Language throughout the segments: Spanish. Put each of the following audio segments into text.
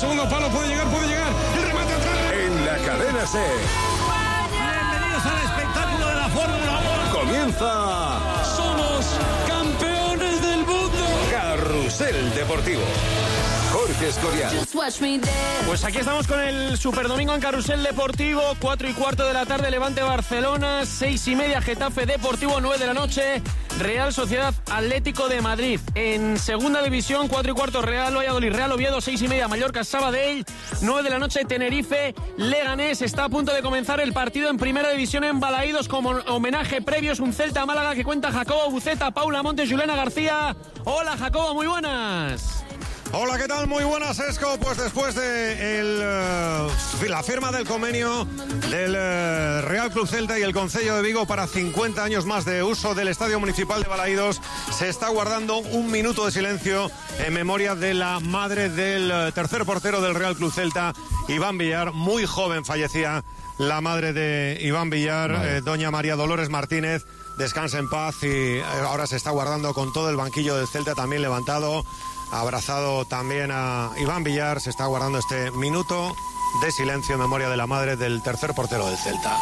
segundo palo, puede llegar, el remate atrás. En la cadena SER. Bienvenidos al espectáculo de la Fórmula 1. Comienza. Somos campeones del mundo. Carrusel Deportivo. Jorge Escorial. Pues aquí estamos con el Superdomingo en Carrusel Deportivo. 4:15 de la tarde, Levante Barcelona. 6:30, Getafe Deportivo. 9 de la noche, Real Sociedad Atlético de Madrid. En segunda división, 4:15, Real Valladolid, Real Oviedo. 6:30, Mallorca Sabadell. 9 de la noche, Tenerife Leganés. Está a punto de comenzar el partido en primera división en Balaídos. Como homenaje previo es un Celta Málaga que cuenta Jacobo Buceta, Paula Montes, Juliana García. Hola Jacobo, muy buenas. Hola, ¿qué tal? Muy buenas, Esco. Pues después de la firma del convenio del Real Club Celta y el Concello de Vigo para 50 años más de uso del Estadio Municipal de Balaídos, se está guardando un minuto de silencio en memoria de la madre del tercer portero del Real Club Celta, Iván Villar. Muy joven fallecía la madre de Iván Villar, doña María Dolores Martínez. Descansa en paz, y ahora se está guardando con todo el banquillo del Celta también levantado. Abrazado también a Iván Villar, se está guardando este minuto de silencio en memoria de la madre del tercer portero del Celta.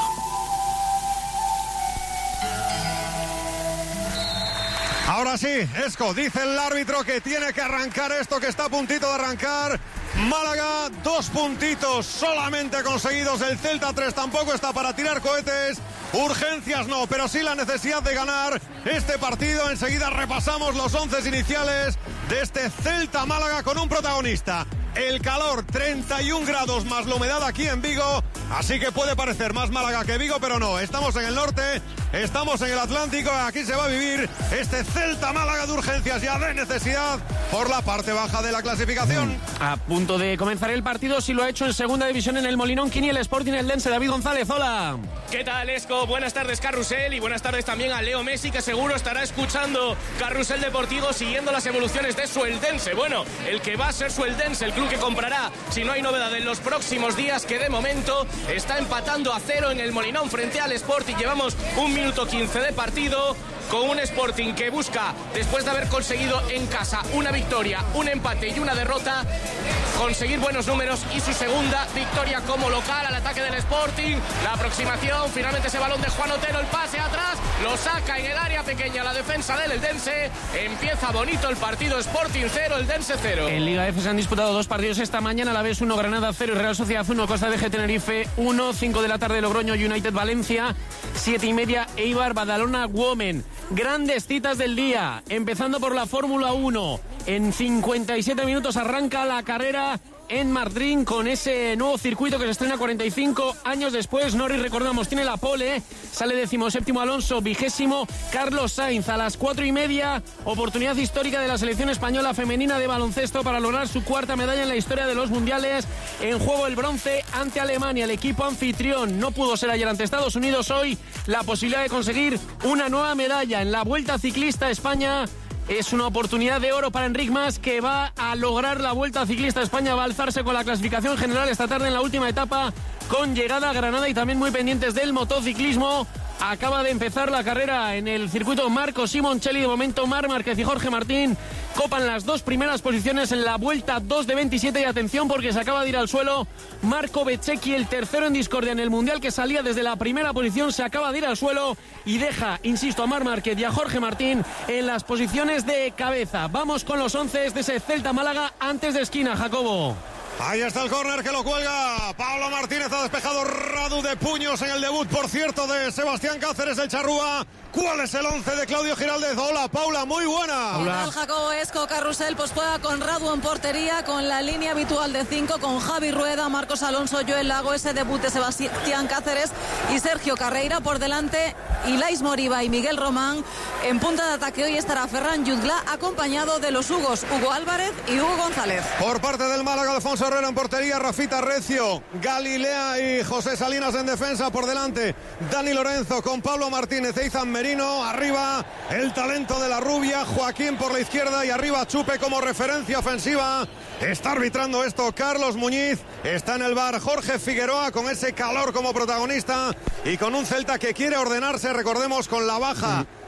Ahora sí, Esco, dice el árbitro que tiene que arrancar esto, que está a puntito de arrancar. Málaga, 2 puntitos solamente conseguidos, el Celta 3, tampoco está para tirar cohetes. Urgencias no, pero sí la necesidad de ganar este partido. Enseguida repasamos los 11 iniciales de este Celta Málaga con un protagonista. El calor, 31 grados más la humedad aquí en Vigo, así que puede parecer más Málaga que Vigo, pero no, estamos en el norte, estamos en el Atlántico, aquí se va a vivir este Celta Málaga de urgencias ya de necesidad por la parte baja de la clasificación. A punto de comenzar el partido, sí lo ha hecho en segunda división en el Molinón, Kini, el Sporting Eldense. David González, hola. ¿Qué tal, Esco? Buenas tardes, Carrusel, y buenas tardes también a Leo Messi, que seguro estará escuchando Carrusel Deportivo siguiendo las evoluciones de su Eldense. Bueno, el que va a ser su Eldense, el club que comprará, si no hay novedad en los próximos días, que de momento está empatando a 0 en el Molinón frente al Sporting. Llevamos 1 minuto 15 de partido, con un Sporting que busca, después de haber conseguido en casa una victoria, un empate y una derrota, conseguir buenos números y su segunda victoria como local. Al ataque del Sporting, la aproximación, finalmente ese balón de Juan Otero, el pase atrás, lo saca en el área pequeña la defensa del Eldense. Empieza bonito el partido, Sporting 0, Eldense 0. En Liga F se han disputado 2 partidos esta mañana, la vez 1, Granada 0 y Real Sociedad 1, Costa de Tenerife 1, 5 de la tarde, Logroño United Valencia, 7:30, Eibar Badalona Women. Grandes citas del día, empezando por la Fórmula 1. En 57 minutos arranca la carrera en Madrid con ese nuevo circuito que se estrena 45 años después. Norris, recordamos, tiene la pole, sale 17º Alonso, 20º Carlos Sainz. A las 4:30, oportunidad histórica de la selección española femenina de baloncesto para lograr su 4ª medalla en la historia de los mundiales. En juego el bronce ante Alemania, el equipo anfitrión. No pudo ser ayer ante Estados Unidos, hoy la posibilidad de conseguir una nueva medalla en la Vuelta Ciclista España. Es una oportunidad de oro para Enric Mas, que va a lograr la Vuelta Ciclista España, va a alzarse con la clasificación general esta tarde en la última etapa, con llegada a Granada, y también muy pendientes del motociclismo. Acaba de empezar la carrera en el circuito Marco Simoncelli. De momento Marc Márquez y Jorge Martín copan las 2 primeras posiciones en la vuelta 2 de 27. Y atención, porque se acaba de ir al suelo Marco Bezzecchi, el tercero en discordia en el Mundial, que salía desde la primera posición. Se acaba de ir al suelo y deja, insisto, a Marc Márquez y a Jorge Martín en las posiciones de cabeza. Vamos con los 11 de ese Celta Málaga antes de esquina, Jacobo. Ahí está el córner que lo cuelga Pablo Martínez, ha despejado Radu de puños en el debut, por cierto, de Sebastián Cáceres, el charrúa. ¿Cuál es el 11 de Claudio Giraldez? Hola, Paula, muy buena. ¿Qué tal, Jacobo? Esco, Carrusel, pues juega con Radu en portería, con la línea habitual de 5, con Javi Rueda, Marcos Alonso, Joel Lago, ese debut de Sebastián Cáceres y Sergio Carreira por delante, Ilais Moriba y Miguel Román. En punta de ataque hoy estará Ferran Jutgla, acompañado de los Hugos, Hugo Álvarez y Hugo González. Por parte del Málaga, Alfonso Herrera en portería, Rafita Recio, Galilea y José Salinas en defensa. Por delante, Dani Lorenzo con Pablo Martínez e Izan Merino. Arriba, el talento de la rubia, Joaquín por la izquierda, y arriba Chupe como referencia ofensiva. Está arbitrando esto Carlos Muñiz. Está en el bar Jorge Figueroa con ese calor como protagonista y con un Celta que quiere ordenarse, recordemos, con la baja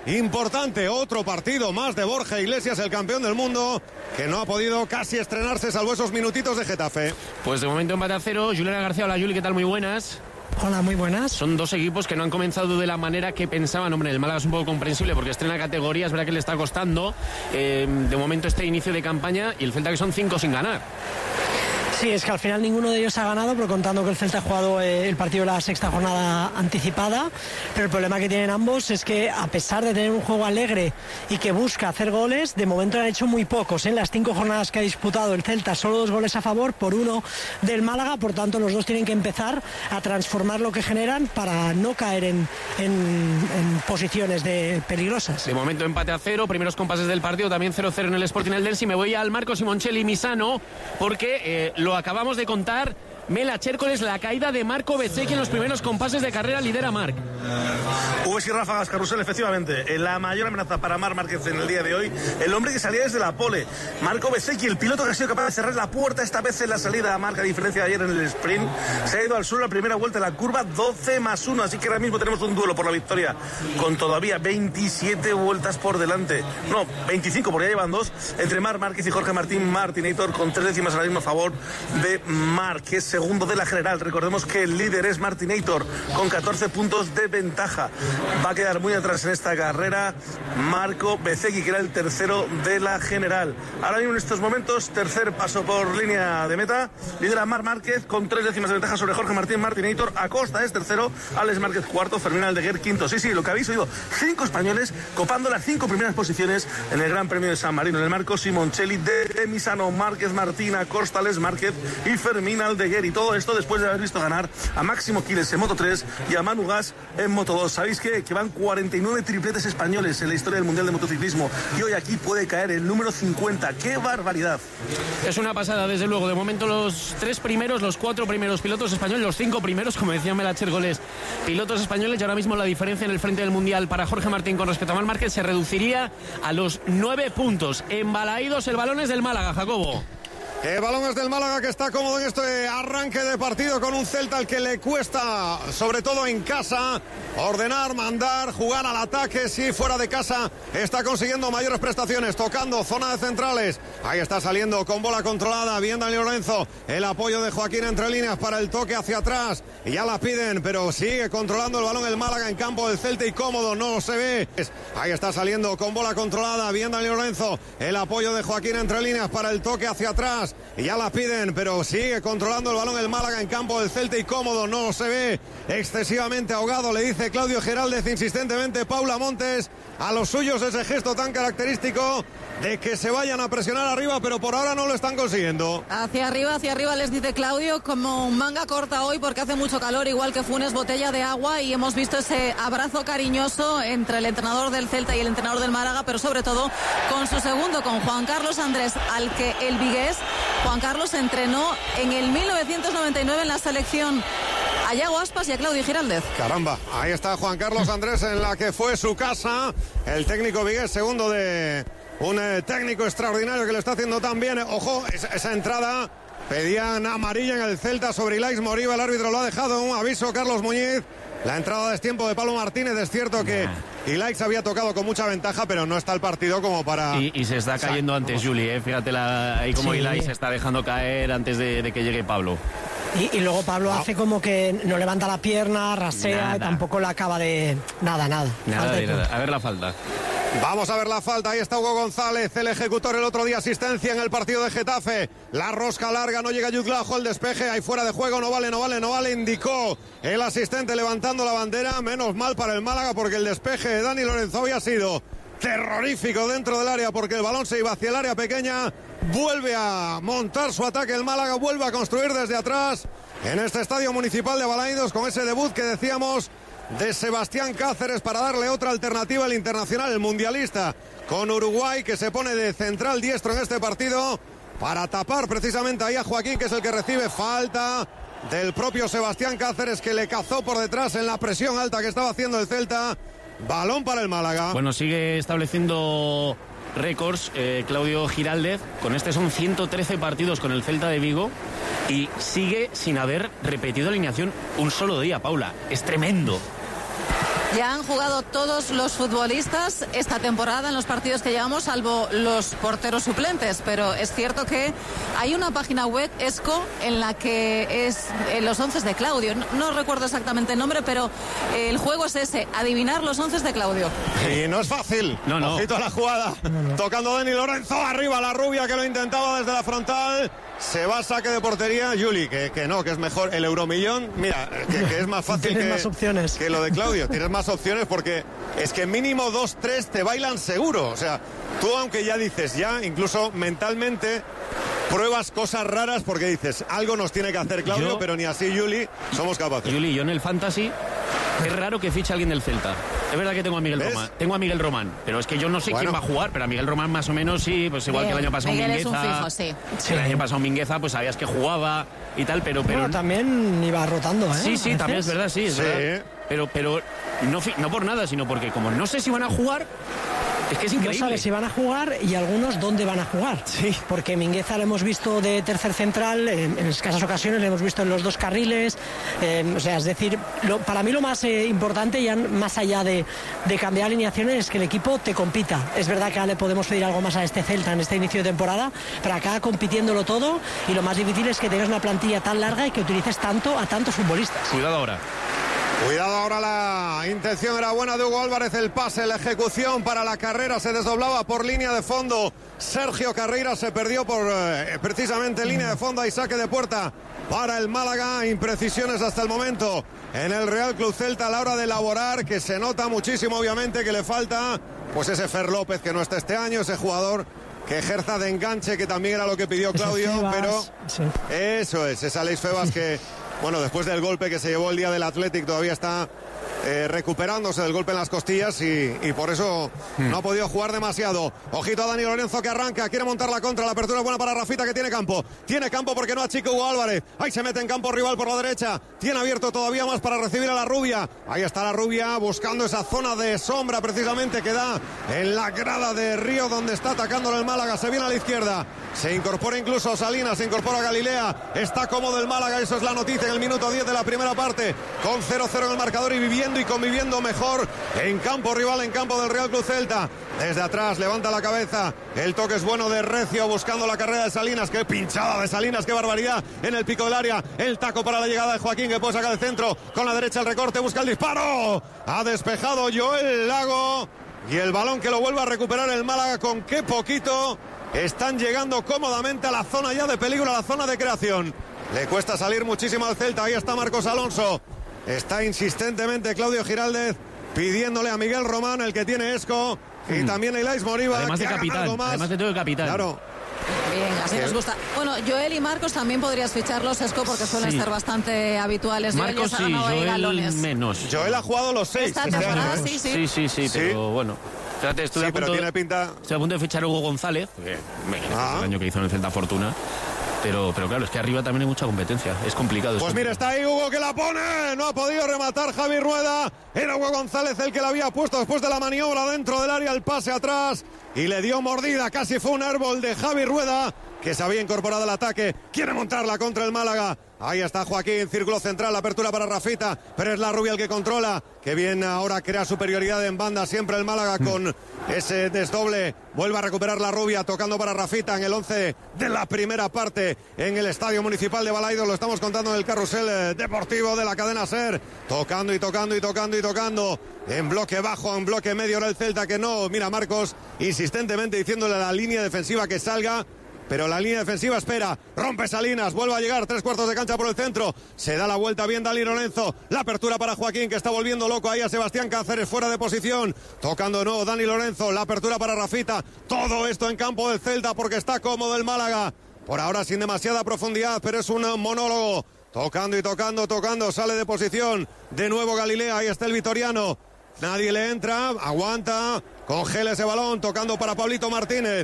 importante. Otro partido más de Borja Iglesias, el campeón del mundo, que no ha podido casi estrenarse, salvo esos minutitos de Getafe. Pues de momento empate a 0. Juliana García, hola Juli, ¿qué tal? Muy buenas. Hola, muy buenas. Son dos equipos que no han comenzado de la manera que pensaban. Hombre, el Málaga es un poco comprensible porque estrena categoría, es verdad que le está costando de momento este inicio de campaña, y el Celta que son 5 sin ganar. Sí, es que al final ninguno de ellos ha ganado, pero contando que el Celta ha jugado el partido de la sexta jornada anticipada. Pero el problema que tienen ambos es que, a pesar de tener un juego alegre y que busca hacer goles, de momento han hecho muy pocos. En las 5 jornadas que ha disputado el Celta, solo 2 goles a favor por 1 del Málaga. Por tanto, los dos tienen que empezar a transformar lo que generan para no caer en posiciones peligrosas. De momento empate a 0, primeros compases del partido, también 0-0 en el Sporting Eldense. Y me voy al Marco Simoncelli Misano, porque lo acabamos de contar. Mela Chércoles, la caída de Marco Bezzecchi en los primeros compases de carrera, lidera Marc. Uves y ráfagas, Carrusel, efectivamente. La mayor amenaza para Marc Márquez en el día de hoy, el hombre que salía desde la pole, Marco Bezzecchi, el piloto que ha sido capaz de cerrar la puerta esta vez en la salida a Marc, a diferencia de ayer en el sprint. Se ha ido al sur la primera vuelta de la curva, 12+1, así que ahora mismo tenemos un duelo por la victoria con todavía 27 vueltas por delante. No, 25, porque ya llevan 2, entre Marc Márquez y Jorge Martín Martinator, con 3 décimas ahora mismo a favor de Marc, que es segundo de la general. Recordemos que el líder es Martinator con 14 puntos de ventaja. Va a quedar muy atrás en esta carrera Marco Bezzecchi, que era el tercero de la general. Ahora mismo en estos momentos, tercer paso por línea de meta, lidera Marc Márquez con 3 décimas de ventaja sobre Jorge Martín Martinator. Acosta es tercero, Alex Márquez cuarto, Fermín Aldeguer quinto. Sí, lo que habéis oído, 5 españoles copando las 5 primeras posiciones en el Gran Premio de San Marino, en el Marco Simoncelli de Misano. Márquez, Martín, Acosta, Alex Márquez y Fermín Aldeguer, y todo esto después de haber visto ganar a Máximo Quiles en Moto 3 y a Manu Gas en Moto 2. ¿Sabéis qué? Que van 49 tripletes españoles en la historia del Mundial de Motociclismo, y hoy aquí puede caer el número 50. ¡Qué barbaridad! Es una pasada, desde luego. De momento los 4 primeros pilotos españoles, los 5 primeros, como decía Mela Chércoles, pilotos españoles, y ahora mismo la diferencia en el frente del Mundial para Jorge Martín con respecto a Marc Márquez se reduciría a los 9 puntos. Embalaídos, el balón es del Málaga, Jacobo. El balón es del Málaga, que está cómodo en este arranque de partido con un Celta al que le cuesta, sobre todo en casa, ordenar, mandar, jugar al ataque. Sí, fuera de casa está consiguiendo mayores prestaciones, tocando zona de centrales. Ahí está saliendo con bola controlada, bien Dani Lorenzo, el apoyo de Joaquín entre líneas para el toque hacia atrás, y ya la piden, pero sigue controlando el balón el Málaga en campo del Celta, y cómodo, no se ve. Ahí está saliendo con bola controlada, bien Dani Lorenzo, el apoyo de Joaquín entre líneas para el toque hacia atrás, y ya la piden, pero sigue controlando el balón el Málaga en campo del Celta, y cómodo, no se ve. Excesivamente ahogado, le dice Claudio Giraldez insistentemente Paula Montes a los suyos, ese gesto tan característico de que se vayan a presionar arriba, pero por ahora no lo están consiguiendo. Hacia arriba les dice Claudio, como manga corta hoy porque hace mucho calor, igual que Funes, botella de agua, y hemos visto ese abrazo cariñoso entre el entrenador del Celta y el entrenador del Málaga, pero sobre todo con su segundo, con Juan Carlos Andrés, al que el vigués Juan Carlos entrenó en el 1999 en la selección a Yago Aspas y a Claudio Giraldez. Caramba, ahí está Juan Carlos Andrés en la que fue su casa, el técnico vigués, segundo de un técnico extraordinario que lo está haciendo tan bien. Ojo, esa entrada, pedían amarilla en el Celta sobre Ilaix Moriba, el árbitro lo ha dejado, un aviso Carlos Muñiz. La entrada de destiempo de Pablo Martínez, es cierto que Ilaix había tocado con mucha ventaja, pero no está el partido como para... Y se está cayendo antes Juli, fíjate ahí como Ilaix se está dejando caer antes de que llegue Pablo. Y luego Pablo hace como que no levanta la pierna, rasea, y tampoco la acaba de... Nada. A ver la falta. Vamos a ver la falta, ahí está Hugo González, el ejecutor el otro día, asistencia en el partido de Getafe. La rosca larga, no llega Yuzlajo, el despeje, ahí fuera de juego, no vale, indicó el asistente levantando la bandera. Menos mal para el Málaga, porque el despeje de Dani Lorenzo había sido terrorífico dentro del área, porque el balón se iba hacia el área pequeña. Vuelve a montar su ataque el Málaga, vuelve a construir desde atrás en este estadio municipal de Balaídos, con ese debut que decíamos de Sebastián Cáceres para darle otra alternativa al internacional, el mundialista, con Uruguay, que se pone de central diestro en este partido para tapar precisamente ahí a Joaquín, que es el que recibe falta del propio Sebastián Cáceres, que le cazó por detrás en la presión alta que estaba haciendo el Celta. Balón para el Málaga. Bueno, sigue estableciendo récords Claudio Giraldez. Con este son 113 partidos con el Celta de Vigo y sigue sin haber repetido alineación un solo día, Paula. Es tremendo. Ya han jugado todos los futbolistas esta temporada en los partidos que llevamos, salvo los porteros suplentes, pero es cierto que hay una página web, ESCO, en la que es los 11 de Claudio. No recuerdo exactamente el nombre, pero el juego es ese, adivinar los 11 de Claudio. Y no es fácil. No. Ojito a la jugada. Tocando Dani Lorenzo, arriba la rubia que lo intentaba desde la frontal. Se va a saque de portería. Juli, que es mejor el euromillón. Mira, que es más fácil más opciones que lo de Claudio. Tienes más opciones porque es que mínimo 2-3 te bailan seguro. O sea, tú aunque ya dices, ya incluso mentalmente pruebas cosas raras porque dices, algo nos tiene que hacer Claudio, pero ni así, Juli, somos capaces. Juli, yo en el Fantasy es raro que fiche a alguien del Celta. Es verdad que tengo a Miguel Román. Tengo a Miguel Román, pero es que yo no sé quién va a jugar, pero a Miguel Román más o menos sí, pues igual que el año pasado Miguel Mingueza. Es un fijo, sí. El año pasado Mingueza, pues sabías que jugaba y tal, pero bueno, también iba rotando, ¿eh? Sí, también es verdad, sí, es verdad. Pero no por nada, sino porque como no sé si van a jugar, es que es increíble. No sabes si van a jugar y algunos dónde van a jugar. Sí. Porque Mingueza lo hemos visto de tercer central, en escasas ocasiones lo hemos visto en los dos carriles. O sea, es decir, para mí lo más importante, ya más allá de cambiar alineaciones, es que el equipo te compita. Es verdad que ahora le podemos pedir algo más a este Celta en este inicio de temporada, pero acá compitiéndolo todo, y lo más difícil es que tengas una plantilla tan larga y que utilices a tantos futbolistas. Cuidado ahora. Cuidado ahora, la intención era buena de Hugo Álvarez, el pase, la ejecución para la carrera, se desdoblaba por línea de fondo. Sergio Carreira se perdió por precisamente línea de fondo y saque de puerta para el Málaga. Imprecisiones hasta el momento en el Real Club Celta a la hora de elaborar, que se nota muchísimo obviamente que le falta pues ese Fer López que no está este año, ese jugador que ejerza de enganche, que también era lo que pidió Claudio, Febas, pero sí. Eso es Alex Febas que, bueno, después del golpe que se llevó el día del Athletic todavía está recuperándose del golpe en las costillas y por eso no ha podido jugar demasiado. Ojito a Dani Lorenzo que arranca, quiere montar la contra, la apertura es buena para Rafita que tiene campo porque no achica Hugo Álvarez, ahí se mete en campo rival por la derecha, tiene abierto todavía más para recibir a la rubia, ahí está la rubia buscando esa zona de sombra precisamente que da en la grada de Río donde está atacándole el Málaga, se viene a la izquierda, se incorpora incluso Salinas, se incorpora Galilea, está cómodo el Málaga, eso es la noticia en el minuto 10 de la primera parte, con 0-0 en el marcador y viviendo y conviviendo mejor en campo rival, en campo del Real Club Celta. Desde atrás levanta la cabeza, el toque es bueno de Recio buscando la carrera de Salinas, qué pinchada de Salinas, qué barbaridad en el pico del área, el taco para la llegada de Joaquín que puede sacar el centro, con la derecha el recorte, busca el disparo, ha despejado Joel Lago y el balón que lo vuelve a recuperar el Málaga, con qué poquito están llegando cómodamente a la zona ya de peligro, a la zona de creación. Le cuesta salir muchísimo al Celta, ahí está Marcos Alonso. Está insistentemente Claudio Giraldez pidiéndole a Miguel Román, el que tiene Esco, y también a Ilais Moriba, además que de capitán, además de todo el capitán. Claro. Bien, así nos gusta. Bueno, Joel y Marcos también podrías ficharlos, Esco, porque suelen ser bastante habituales. Marcos sí, Joel menos. Joel ha jugado los 6 esta este temporada, año, ¿eh? sí, pero bueno. Fíjate, estoy a punto de fichar a Hugo González, que el año que hizo en el Celta Fortuna. Pero claro, es que arriba también hay mucha competencia. Es complicado. Pues mira, está ahí Hugo que la pone. No ha podido rematar Javi Rueda. Era Hugo González el que la había puesto después de la maniobra dentro del área, el pase atrás. Y le dio mordida. Casi fue un árbol de Javi Rueda, que se había incorporado al ataque. Quiere montarla contra el Málaga. Ahí está Joaquín, círculo central, la apertura para Rafita, pero es la rubia el que controla. Que bien ahora crea superioridad en banda siempre el Málaga con ese desdoble. Vuelve a recuperar la rubia, tocando para Rafita en el 11 de la primera parte en el Estadio Municipal de Balaidos. Lo estamos contando en el carrusel deportivo de la cadena SER. Tocando y tocando y tocando y tocando. En bloque bajo, en bloque medio, ahora el Celta que no. Mira Marcos insistentemente diciéndole a la línea defensiva que salga. Pero la línea defensiva espera, rompe Salinas, vuelve a llegar, 3/4 de cancha por el centro, se da la vuelta bien Dani Lorenzo, la apertura para Joaquín que está volviendo loco ahí a Sebastián Cáceres fuera de posición, tocando no, Dani Lorenzo, la apertura para Rafita, todo esto en campo del Celta porque está cómodo el Málaga, por ahora sin demasiada profundidad, pero es un monólogo, tocando y tocando, sale de posición, de nuevo Galilea, ahí está el vitoriano, nadie le entra, aguanta, congela ese balón, tocando para Pablito Martínez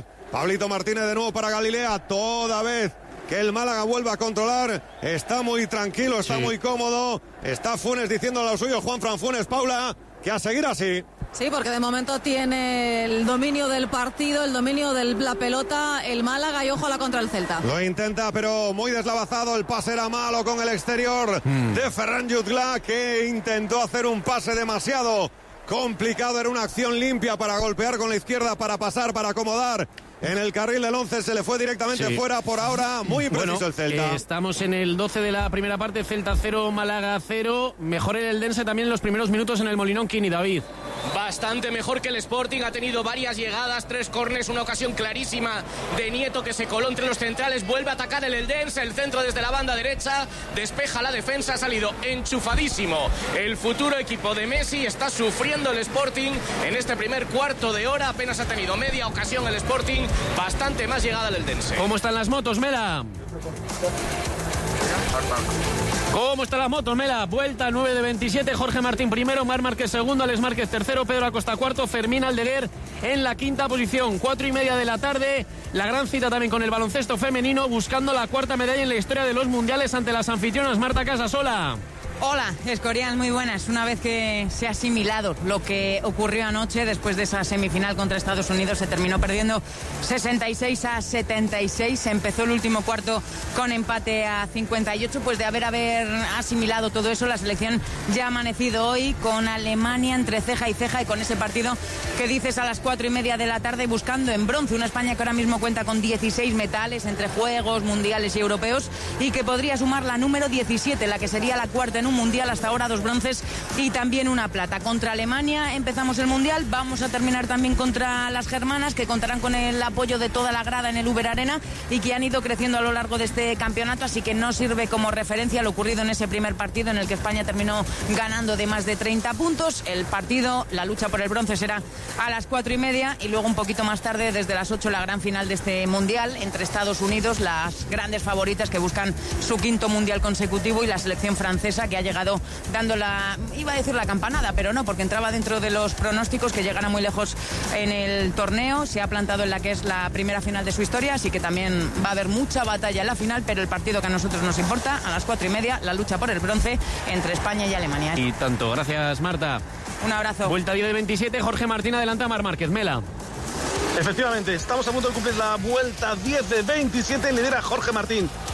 de nuevo para Galilea, toda vez que el Málaga vuelva a controlar, está muy tranquilo, está muy cómodo, está Funes diciéndole a lo suyo, Juanfran Funes, Paula, que a seguir así. Sí, porque de momento tiene el dominio del partido, el dominio de la pelota, el Málaga, y ojo a la contra el Celta. Lo intenta, pero muy deslavazado. El pase era malo con el exterior de Ferran Jutgla, que intentó hacer un pase demasiado complicado. Era una acción limpia para golpear con la izquierda, para pasar, para acomodar. En el carril del 11 se le fue directamente fuera. Por ahora, muy impreciso el Celta. Estamos en el 12 de la primera parte. Celta 0, Málaga 0. Mejor el Eldense también en los primeros minutos en el Molinón. Kini, David. Bastante mejor que el Sporting. Ha tenido varias llegadas, 3 córners, una ocasión clarísima de Nieto que se coló entre los centrales. Vuelve a atacar el Eldense. El centro desde la banda derecha. Despeja la defensa. Ha salido enchufadísimo el futuro equipo de Messi. Está sufriendo el Sporting en este primer cuarto de hora. Apenas ha tenido media ocasión el Sporting. Bastante más llegada del Eldense. ¿Cómo están las motos, Mela? ¿Cómo están las motos, Mela? Vuelta 9 de 27, Jorge Martín primero, Marc Márquez segundo, Alex Márquez tercero, Pedro Acosta cuarto, Fermín Aldeguer en la quinta posición. 4:30 de la tarde, la gran cita también con el baloncesto femenino, buscando la cuarta medalla en la historia de los mundiales ante las anfitrionas. Marta Casasola. Hola, Escorial, muy buenas. Una vez que se ha asimilado lo que ocurrió anoche, después de esa semifinal contra Estados Unidos, se terminó perdiendo 66-76. Se empezó el último cuarto con empate a 58. Pues de haber asimilado todo eso, la selección ya ha amanecido hoy con Alemania entre ceja y ceja, y con ese partido que dices a las 4:30 de la tarde, buscando en bronce una España que ahora mismo cuenta con 16 metales entre juegos, mundiales y europeos, y que podría sumar la número 17, la que sería la cuarta en un mundial. Hasta ahora 2 bronces y también una plata. Contra Alemania empezamos el mundial, vamos a terminar también contra las germanas, que contarán con el apoyo de toda la grada en el Uber Arena y que han ido creciendo a lo largo de este campeonato, así que no sirve como referencia lo ocurrido en ese primer partido en el que España terminó ganando de más de 30 puntos. El partido, la lucha por el bronce, será a las 4:30, y luego un poquito más tarde, desde las 8, la gran final de este mundial entre Estados Unidos, las grandes favoritas que buscan su 5º mundial consecutivo, y la selección francesa, que ha llegado dando iba a decir la campanada, pero no, porque entraba dentro de los pronósticos, que llegará muy lejos en el torneo. Se ha plantado en la que es la primera final de su historia, así que también va a haber mucha batalla en la final, pero el partido que a nosotros nos importa, a las 4:30, la lucha por el bronce entre España y Alemania. Y tanto, gracias, Marta. Un abrazo. Vuelta 10 de 27, Jorge Martín adelanta a Marc Márquez. Mela. Efectivamente, estamos a punto de cumplir la vuelta 10 de 27, lidera Jorge Martín.